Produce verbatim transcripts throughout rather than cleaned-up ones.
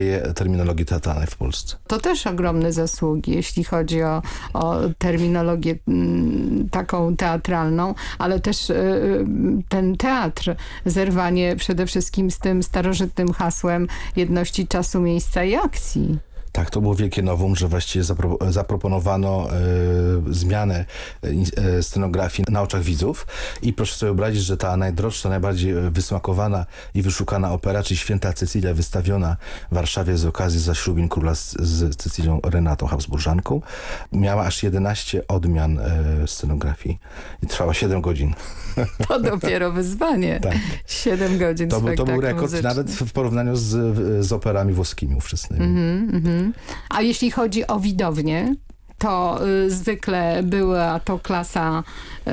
terminologii teatralnej w Polsce. To też ogromne zasługi, jeśli chodzi o, o terminologię m, taką teatralną, ale też y, ten teatr, zerwanie przede wszystkim z tym starożytnym hasłem jedności czasu, miejsca i akcji. Tak, to było wielkie nowum, że właściwie zapro, zaproponowano e, zmianę e, scenografii na oczach widzów i proszę sobie wyobrazić, że ta najdroższa, najbardziej wysmakowana i wyszukana opera, czyli Święta Cecylia, wystawiona w Warszawie z okazji zaślubin króla z, z Cecylią Renatą Habsburżanką, miała aż jedenaście odmian e, scenografii i trwała siedem godzin. To dopiero wyzwanie. Tak. siedem godzin to, był, to był rekord muzyczny. Nawet w porównaniu z, z operami włoskimi ówczesnymi. Mm-hmm, mm-hmm. A jeśli chodzi o widownię, to y, zwykle była to klasa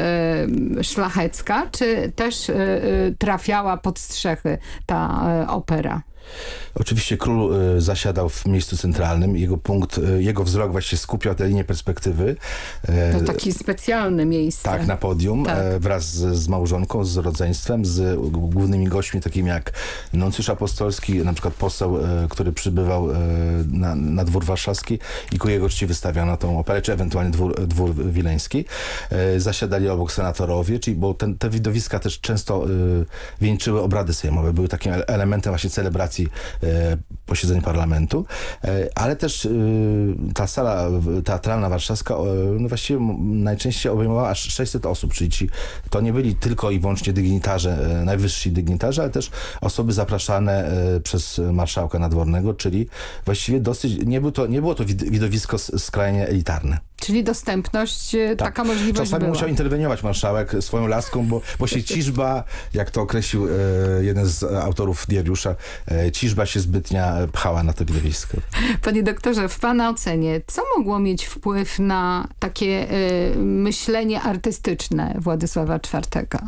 y, szlachecka, czy też y, y, trafiała pod strzechy ta y, opera? Oczywiście król y, zasiadał w miejscu centralnym. Jego punkt, y, jego wzrok właśnie skupiał tę linię perspektywy. To takie specjalne miejsce. Tak, na podium, tak. E, wraz z, z małżonką, z rodzeństwem, z głównymi gośćmi, takimi jak nuncjusz apostolski, na przykład poseł, e, który przybywał e, na, na dwór warszawski i ku jego czci wystawiano tą operę, czy ewentualnie dwór, dwór wileński. E, zasiadali obok senatorowie, czyli bo ten, te widowiska też często e, wieńczyły obrady sejmowe. Były takim elementem właśnie celebracji E, posiedzeń parlamentu, e, ale też e, ta sala teatralna warszawska e, no właściwie najczęściej obejmowała aż sześćset osób, czyli ci, to nie byli tylko i wyłącznie dygnitarze, e, najwyżsi dygnitarze, ale też osoby zapraszane e, przez marszałka nadwornego, czyli właściwie dosyć, nie, był to, nie było to widowisko skrajnie elitarne. Czyli dostępność, tak. Taka możliwość Czasami była. musiał interweniować marszałek swoją laską, bo, bo się ciżba, jak to określił e, jeden z autorów diariusza, e, ciżba się zbytnia pchała na to widowisko. Panie doktorze, w pana ocenie, co mogło mieć wpływ na takie e, myślenie artystyczne Władysława czwartego?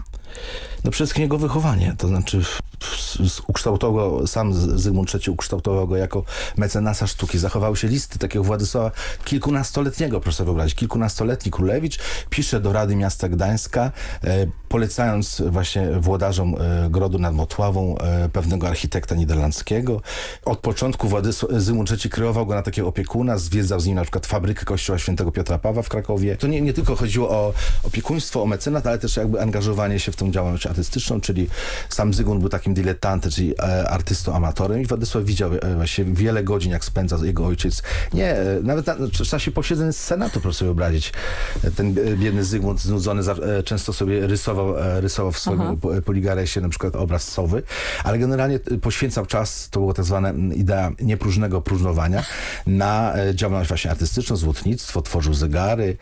No przede wszystkim jego wychowanie, to znaczy ukształtował go, sam Zygmunt trzeci ukształtował go jako mecenasa sztuki. Zachowały się listy takiego Władysława kilkunastoletniego, proszę sobie wyobrazić, kilkunastoletni królewicz pisze do Rady Miasta Gdańska, e, polecając właśnie włodarzom e, Grodu nad Motławą e, pewnego architekta niderlandzkiego. Od początku Władysław Zygmunt trzeci kreował go na takiego opiekuna, zwiedzał z nim na przykład fabrykę kościoła świętego Piotra Pawła w Krakowie. To nie, nie tylko chodziło o opiekuństwo, o mecenat, ale też jakby angażowanie się w tą działalność artystyczną, czyli sam Zygmunt był takim diletantem, czyli e, artystą, amatorem i Władysław widział e, właśnie wiele godzin, jak spędza jego ojciec. Nie, e, nawet na, w czasie posiedzeń z Senatu, proszę sobie wyobrazić, e, ten biedny Zygmunt znudzony za, e, często sobie rysował, e, rysował w swoim Aha. poligaresie na przykład obraz sowy, ale generalnie poświęcał czas, to była tak zwana idea niepróżnego próżnowania, na e, działalność właśnie artystyczną, złotnictwo, tworzył zegary,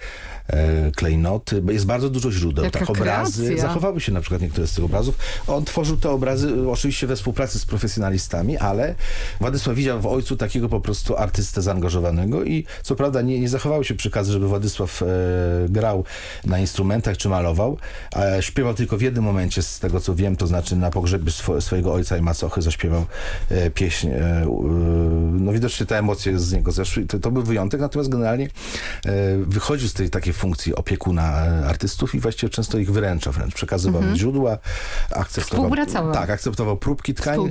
e, klejnoty, bo jest bardzo dużo źródeł, Jaka tak, obrazy, kreacja. zachowały się na przykład niektóre z tych obrazów. On tworzył te obrazy oczywiście we współpracy z profesjonalistami, ale Władysław widział w ojcu takiego po prostu artystę zaangażowanego i co prawda nie, nie zachowały się przykazy, żeby Władysław e, grał na instrumentach czy malował, a śpiewał tylko w jednym momencie, z tego co wiem, to znaczy na pogrzebie swo, swojego ojca i macochy zaśpiewał e, pieśń. E, e, no widocznie te emocje z niego zeszły. To, to był wyjątek, natomiast generalnie e, wychodził z tej takiej funkcji opiekuna e, artystów i właściwie często ich wyręczał wręcz. Przekazywał mhm. źródła, akceptował, tak, akceptował próbki tkanin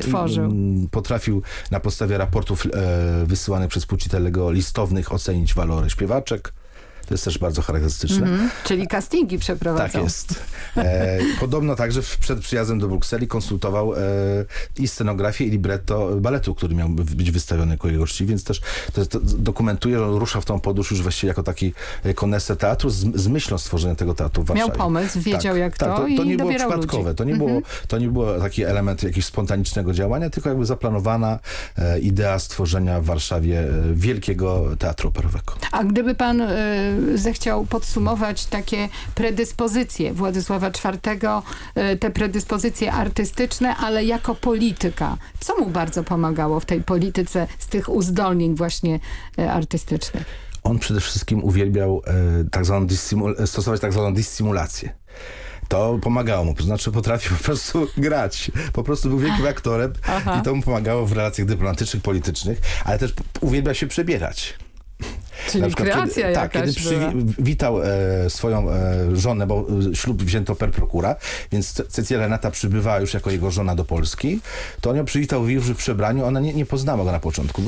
i potrafił na podstawie raportów e, wysyłanych przez Pucitelego listownych ocenić walory śpiewaczek. To jest też bardzo charakterystyczne. Mm-hmm. Czyli castingi przeprowadzał. Tak jest. E, podobno także w, przed przyjazdem do Brukseli konsultował e, i scenografię, i libretto baletu, który miał być wystawiony ku jego czci, więc też to, to dokumentuje, że on ruszał w tą podróż już właściwie jako taki koneser teatru z, z myślą stworzenia tego teatru w Warszawie. Miał pomysł, wiedział tak, jak tak, to, to, to i nie było dobierał przypadkowe, ludzi. To nie, mm-hmm. było, to nie było taki element jakiegoś spontanicznego działania, tylko jakby zaplanowana e, idea stworzenia w Warszawie e, wielkiego teatru operowego. A gdyby pan e, zechciał podsumować takie predyspozycje Władysława czwartego, te predyspozycje artystyczne, ale jako polityka. Co mu bardzo pomagało w tej polityce z tych uzdolnień właśnie artystycznych? On przede wszystkim uwielbiał e, tak zwaną dysymul- stosować tak zwaną dysymulację. To pomagało mu, to znaczy potrafił po prostu grać. Po prostu był wielkim aktorem Aha. i to mu pomagało w relacjach dyplomatycznych, politycznych, ale też uwielbia się przebierać. Czyli na przykład, kreacja kiedy, tak, jakaś kiedy była. przywitał e, swoją e, żonę, bo e, ślub wzięto per procura, więc Ce- Cecylia Renata przybywała już jako jego żona do Polski, to on ją przywitał w już w przebraniu, ona nie, nie poznała go na początku.